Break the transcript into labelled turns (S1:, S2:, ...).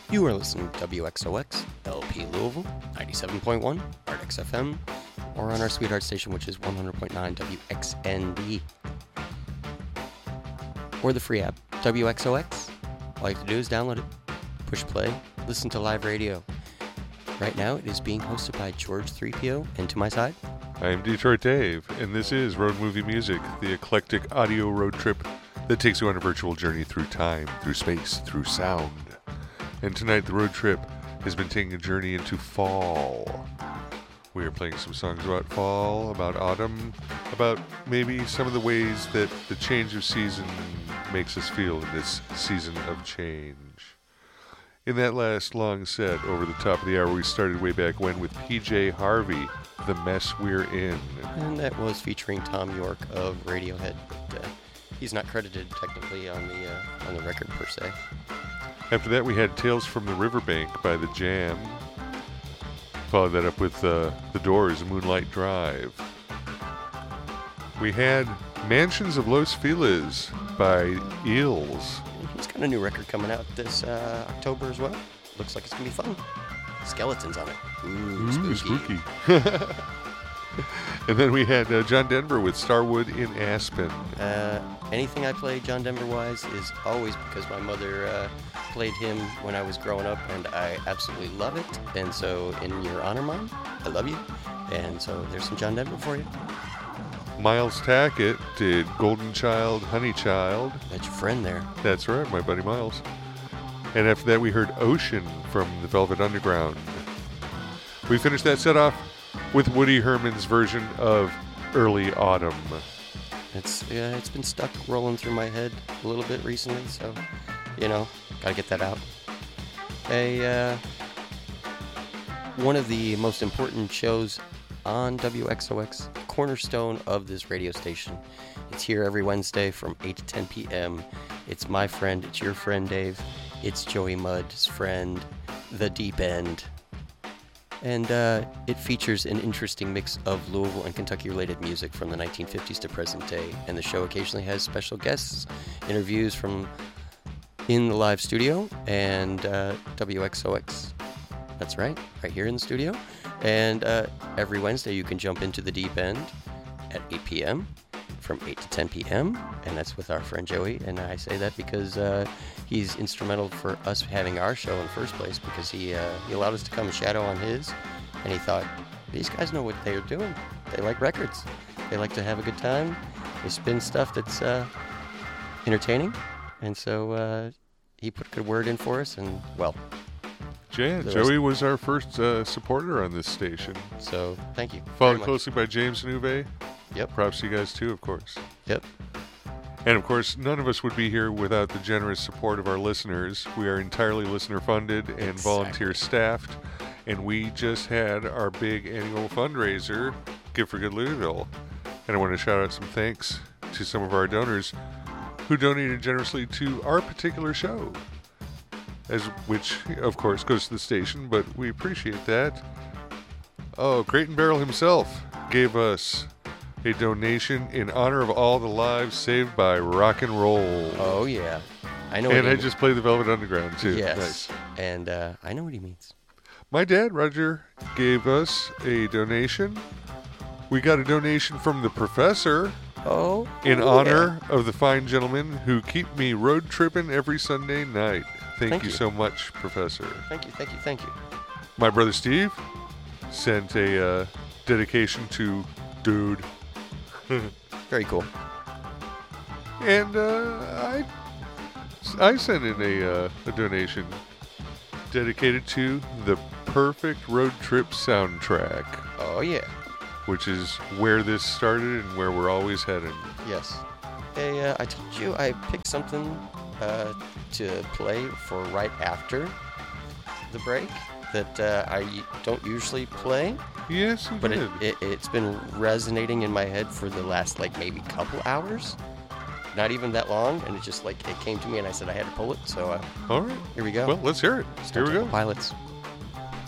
S1: You are listening to WXOX, LP Louisville, 97.1, RX FM, or on our sweetheart station, which is 100.9 WXND. Or the free app, WXOX. All you have to do is download it, push play, listen to live radio. Right now, it is being hosted by George 3PO, and to my side,
S2: I am Detroit Dave, and this is Road Movie Music, the eclectic audio road trip that takes you on a virtual journey through time, through space, through sound. And tonight, the road trip has been taking a journey into fall. We are playing some songs about fall, about autumn, about maybe some of the ways that the change of season makes us feel in this season of change. In that last long set over the top of the hour, we started way back when with PJ Harvey, The Mess We're In.
S1: And that was featuring Tom York of Radiohead, but he's not credited technically on the record per se.
S2: After that, we had Tales from the Riverbank by The Jam. Followed that up with The Doors, Moonlight Drive. We had Mansions of Los Feliz by Eels.
S1: He's got a new record coming out this October as well. Looks like it's going to be fun. Skeletons on it. Ooh, spooky.
S2: And then we had John Denver with Starwood in Aspen.
S1: Anything I play John Denver-wise is always because my mother played him when I was growing up, and I absolutely love it. And so, in your honor, Mom, I love you. And so, there's some John Denver for you.
S2: Miles Tackett did Golden Child, Honey Child.
S1: That's your friend there.
S2: That's right, my buddy Miles. And after that, we heard Ocean from the Velvet Underground. We finished that set off with Woody Herman's version of Early Autumn.
S1: It's been stuck rolling through my head a little bit recently, so, gotta get that out. One of the most important shows on WXOX, cornerstone of this radio station. It's here every Wednesday from 8 to 10 p.m. It's my friend, it's your friend Dave, it's Joey Mudd's friend, The Deep End. And it features an interesting mix of Louisville and Kentucky-related music from the 1950s to present day. And the show occasionally has special guests, interviews from in the live studio, and WXOX. That's right here in the studio. And every Wednesday you can jump into the Deep End at 8 p.m. from 8 to 10 p.m. And that's with our friend Joey. And I say that because he's instrumental for us having our show in the first place, because he allowed us to come and shadow on his. And he thought, these guys know what they're doing. They like records. They like to have a good time. They spin stuff that's entertaining. And so he put a good word in for us. And, well...
S2: Joey was our first supporter on this station.
S1: So, thank you.
S2: Followed closely by James Nuve.
S1: Yep.
S2: Props to you guys, too, of course.
S1: Yep.
S2: And, of course, none of us would be here without the generous support of our listeners. We are entirely listener-funded and volunteer-staffed, and we just had our big annual fundraiser, Give for Good Louisville. And I want to shout out some thanks to some of our donors who donated generously to our particular show. Which, of course, goes to the station, but we appreciate that. Oh, Crate and Barrel himself gave us a donation in honor of all the lives saved by rock and roll.
S1: Oh, yeah. I know.
S2: And I just played the Velvet Underground, too.
S1: Yes.
S2: Nice.
S1: And I know what he means.
S2: My dad, Roger, gave us a donation. We got a donation from the professor.
S1: Oh.
S2: In honor of the fine gentlemen who keep me road tripping every Sunday night. Thank you so much, Professor.
S1: Thank you.
S2: My brother Steve sent a dedication to Dude.
S1: Very cool.
S2: And I sent in a donation dedicated to the Perfect Road Trip soundtrack.
S1: Oh, yeah.
S2: Which is where this started and where we're always heading.
S1: Yes. Hey, I told you I picked something to play for right after the break that I don't usually play.
S2: Yes, you did.
S1: But it's been resonating in my head for the last, maybe couple hours. Not even that long, and it just, it came to me, and I said I had to pull it, so...
S2: All right.
S1: Here we go.
S2: Well, let's hear it. Here we go.
S1: Pilots.